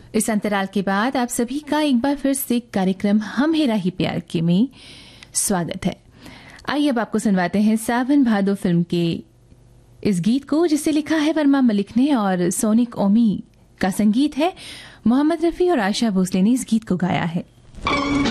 इस अंतराल के बाद आप सभी का एक बार फिर से कार्यक्रम हम हेरा ही प्यार के में स्वागत है। आइए अब आपको सुनवाते हैं सावन भादो फिल्म के इस गीत को, जिसे लिखा है वर्मा मलिक ने और सोनिक ओमी का संगीत है। मोहम्मद रफी और आशा भोसले ने इस गीत को गाया है।